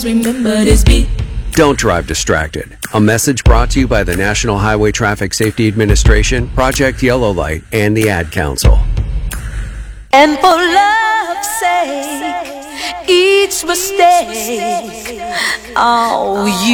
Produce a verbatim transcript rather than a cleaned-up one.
Remember this beat. Don't drive distracted. A message brought to you by the National Highway Traffic Safety Administration, Project Yellow Light, and the Ad Council. And for love's sake, each mistake, oh, you.